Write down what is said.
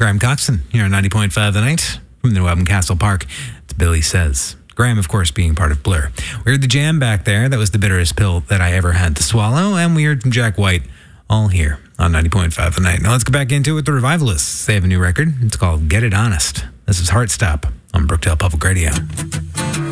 Graham Coxon here on 90.5 The Night from the new album Castle Park. It's Billy Says. Graham, of course, being part of Blur. We heard the Jam back there. That was the bitterest pill that I ever had to swallow. And we heard from Jack White, all here on 90.5 The Night. Now let's get back into it with the Revivalists. They have a new record. It's called Get It Honest. This is Heartstop on Brookdale Public Radio.